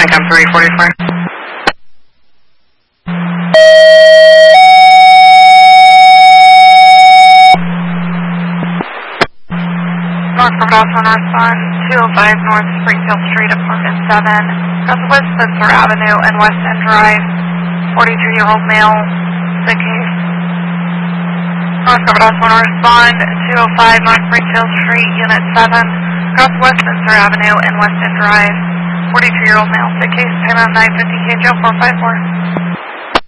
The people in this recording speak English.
Cam 344. North Corvallis 1, respond 205 North Springfield Street, apartment 7, Southwest Spencer Avenue and West End Drive, 42-year-old male, sick case. North Corvallis 1, respond 205 North Springfield Street, unit 7, Southwest Spencer Avenue and West End Drive, 42-year-old male, sick case, payment 950 K, Joe 454.